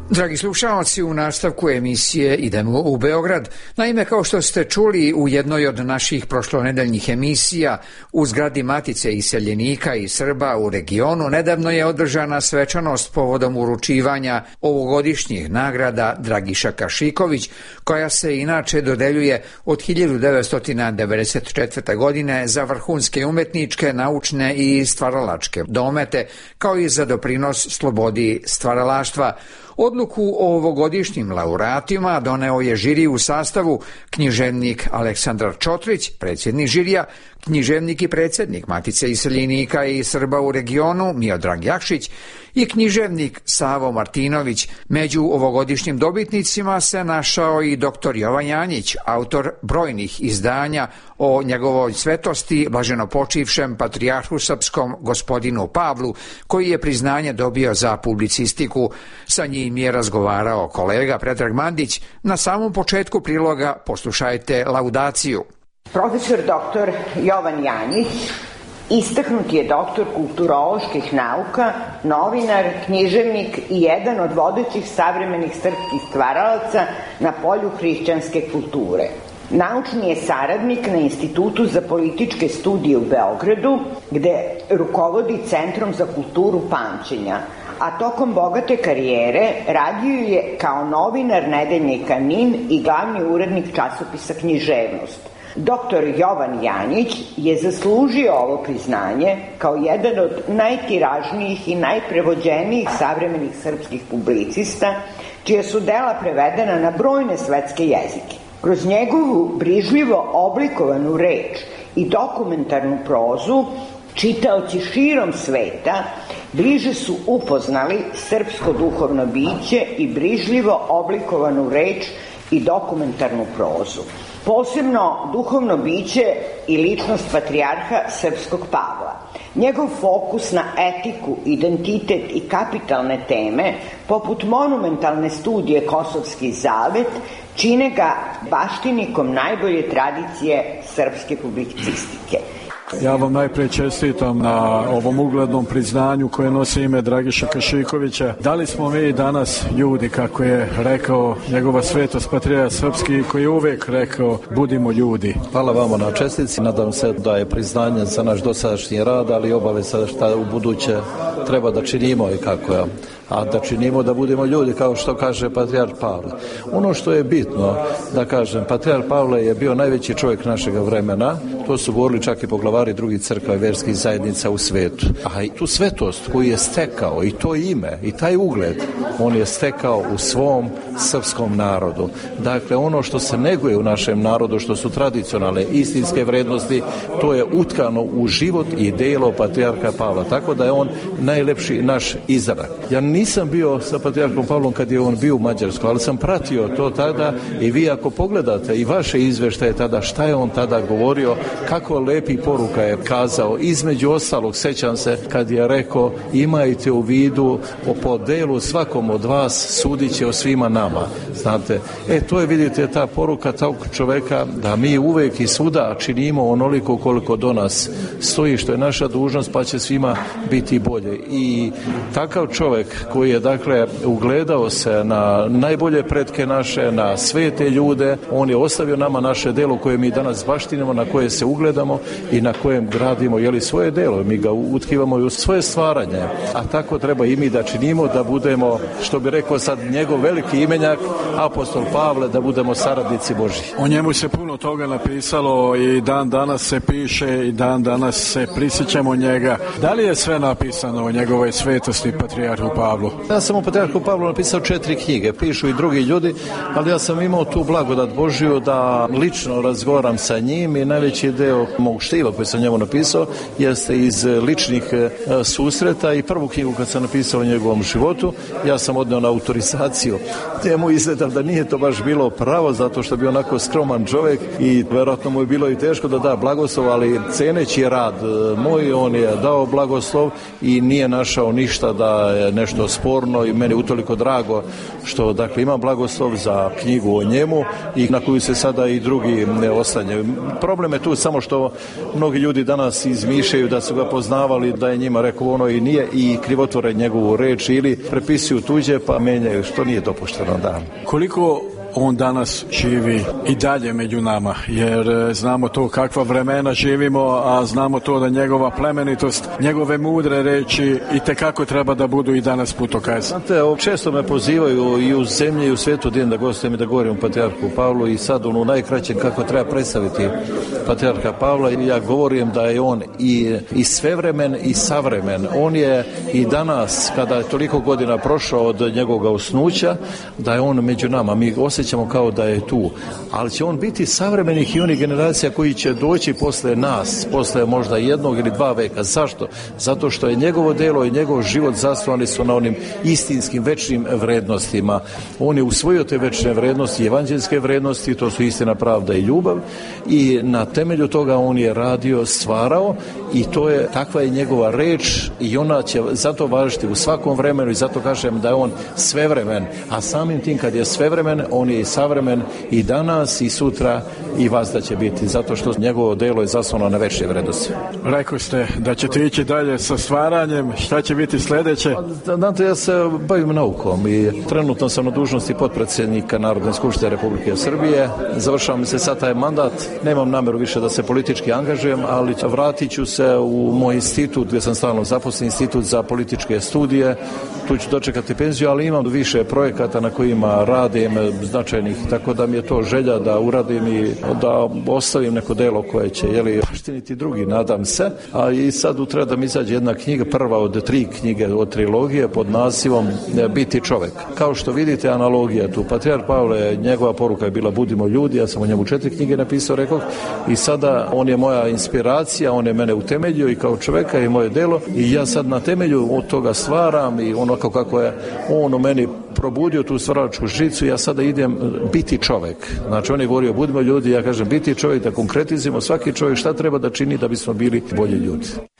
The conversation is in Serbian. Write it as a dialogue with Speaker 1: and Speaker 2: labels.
Speaker 1: Dragi slušalci, u nastavku emisije idemo u Beograd. Naime, kao što ste čuli u jednoj od naših prošlonedeljnih emisija, u zgradi Matice iseljenika i Srba u regionu nedavno je održana svečanost povodom uručivanja ovogodišnjih nagrada Dragiša Kašiković, koja se inače dodeljuje od 1994. godine za vrhunske umetničke, naučne i stvaralačke domete, kao i za doprinos slobodi stvaralaštva. Odluku o ovogodišnjim laureatima doneo je žiri u sastavu književnik Aleksandar Čotrić, predsjednik žirija, književnik i predsjednik Matice iseljenika i Srba u regionu Miodrag Jakšić i književnik Savo Martinović. Među ovogodišnjim dobitnicima se našao i dr. Jovan Janjić, autor brojnih izdanja o njegovoj svetosti, blaženopočivšem patrijarhu srpskom gospodinu Pavlu, koji je priznanje dobio za publicistiku. Sa njim je razgovarao kolega Predrag Mandić. Na samom početku priloga poslušajte laudaciju.
Speaker 2: Profesor dr. Jovan Janjić istaknuti je doktor kulturoloških nauka, novinar, književnik i jedan od vodećih savremenih srpskih stvaralaca na polju hrišćanske kulture. Naučni je saradnik na Institutu za političke studije u Beogradu, gde rukovodi Centrom za kulturu pamćenja, a tokom bogate karijere radio je kao novinar nedeljnika NIN i glavni urednik časopisa Književnost. Dr. Jovan Janjić je zaslužio ovo priznanje kao jedan od najtiražnijih i najprevođenijih savremenih srpskih publicista, čija su dela prevedena na brojne svetske jezike. Kroz njegovu brižljivo oblikovanu reč i dokumentarnu prozu, čitaoci širom sveta bliže su upoznali srpsko duhovno biće i brižljivo oblikovanu reč i dokumentarnu prozu. Posebno duhovno biće i ličnost patrijarha srpskog Pavla. Njegov fokus na etiku, identitet i kapitalne teme, poput monumentalne studije Kosovski zavet, čine ga baštinikom najbolje tradicije srpske publicistike.
Speaker 3: Ja vam najprije čestitam na ovom uglednom priznanju koje nosi ime Dragiša Kašikovića. Da li smo mi danas ljudi, kako je rekao njegova svetost patrijarh srpski, koji je uvijek rekao budimo ljudi?
Speaker 4: Hvala vama na čestici. Nadam se da je priznanje za naš dosadašnji rad, ali obaveza šta u buduće treba da činimo i kako je. A da činimo da budemo ljudi, kao što kaže patrijarh Pavle. Ono što je bitno, da kažem, patrijarh Pavle je bio najveći čovjek našega vremena, to su govorili čak i poglavari drugih crkava i verskih zajednica u svetu. A i tu svetost koju je stekao, i to ime, i taj ugled, on je stekao u svom srpskom narodu. Dakle, ono što se neguje u našem narodu, što su tradicionalne istinske vrednosti, to je utkano u život i delo patrijarha Pavla. Tako da je on najlepši naš izrak. Ja nisam bio sa patrijarhom Pavlom kad je on bio u Mađarskoj, ali sam pratio to tada i vi ako pogledate i vaše izveštaje tada, šta je on tada govorio, kako lepi poruka je kazao. Između ostalog, sećam se kad je rekao, imajte u vidu po delu svakom od vas sudit će o svima nama. Znate, to je, vidite, ta poruka tog čoveka da mi uvek i svuda činimo onoliko koliko do nas stoji, što je naša dužnost, pa će svima biti bolje. I takav čovek koji je, dakle, ugledao se na najbolje pretke naše, na svete ljude, on je ostavio nama naše delo koje mi danas baštinimo, na koje se ugledamo i na kojem gradimo svoje delo. Mi ga utkivamo i u svoje stvaranje. A tako treba i mi da činimo, da budemo, što bi rekao sad njegov veliki imenjak, apostol Pavle, da budemo saradnici Božji.
Speaker 3: O njemu se puno toga napisalo i dan danas se piše i dan danas se prisjećamo njega. Da li je sve napisano o njegovoj svetosti patrijarhu Pavlu?
Speaker 4: Ja sam o patrijarhu Pavlu napisao 4 knjige, pišu i drugi ljudi, ali ja sam imao tu blagodat Božju da lično razgovaram sa njim i najveći deo mog štiva koji sam njemu napisao jeste iz ličnih susreta i prvu knjigu kad sam napisao o njegovom životu, ja sam odneo na autorizaciju. Temu izgledam da nije to baš bilo pravo, zato što je bio onako skroman čovjek i vjerojatno mu je bilo i teško da da blagoslov, ali ceneći rad moj, on je dao blagoslov i nije našao ništa da je nešto to sporno i meni utoliko drago što dakle imam blagoslov za knjigu o njemu i na koju se sada i drugi ne oslanjaju. Problem je tu samo što mnogi ljudi danas izmišljaju da su ga poznavali, da je njima rekao ono i nije i krivotvore njegovu reč ili prepisuju tuđe pa menjaju, što nije dopušteno. Da.
Speaker 3: Koliko on danas živi i dalje među nama, jer znamo to kakva vremena živimo, a znamo to da njegova plemenitost, njegove mudre reči i tekako treba da budu i danas putokaz.
Speaker 4: Znate, često me pozivaju i u zemlji i u svijetu da gostujem i da govorim o patrijarhu Pavlu i sad u najkraćem kako treba predstaviti patrijarha Pavla i ja govorim da je on i svevremen i savremen. On je i danas, kada je toliko godina prošao od njegovog osnuća, da je on među nama. Mi osjećamo kao da je tu, ali će on biti savremenih i onih generacija koji će doći posle nas, posle možda 1 ili 2 veka. Zašto? Zato što je njegovo delo i njegov život zasnovani su na onim istinskim večnim vrednostima. On je usvojio te večne vrednosti, evanđelske vrednosti, to su istina, pravda i ljubav i na temelju toga on je radio, stvarao i to je, takva je njegova reč i ona će zato važiti u svakom vremenu i zato kažem da je on svevremen, a samim tim kad je svevremen, on je i savremen i danas i sutra i vazda će biti, zato što njegovo delo je zasnovano na večne vrednosti.
Speaker 3: Rekli ste da ćete ići dalje sa stvaranjem, šta će biti sljedeće?
Speaker 4: Znate, ja se bavim naukom i trenutno sam na dužnosti potpredsjednika Narodne skupštine Republike Srbije. Završavam se sad taj mandat, nemam nameru više da se politički angažujem, ali vratit ću se u moj institut gdje sam stalno zaposlen, institut za političke studije. Tu ću dočekati penziju, ali imam više projekata na kojima radim značajnih, tako da mi je to želja da uradim i da ostavim neko delo koje će baštiniti drugi, nadam se. A i sad treba da mi izađe jedna knjiga, prva od 3 knjige od trilogije pod nazivom Biti čovek. Kao što vidite, analogija tu. Patrijarh Pavle, njegova poruka je bila budimo ljudi, ja sam o njemu 4 knjige napisao, rekoh, i sada on je moja inspiracija, on je mene utemeljio i kao čoveka i moje delo i ja sad na temelju od toga stvaram i onako kako je on u meni probudio tu stvaralačku žicu, ja sada idem biti čovek. Znači on je govorio budimo ljudi, ja kažem biti čovjek, da konkretizimo svaki čovjek šta treba da čini da bismo bili bolji ljudi.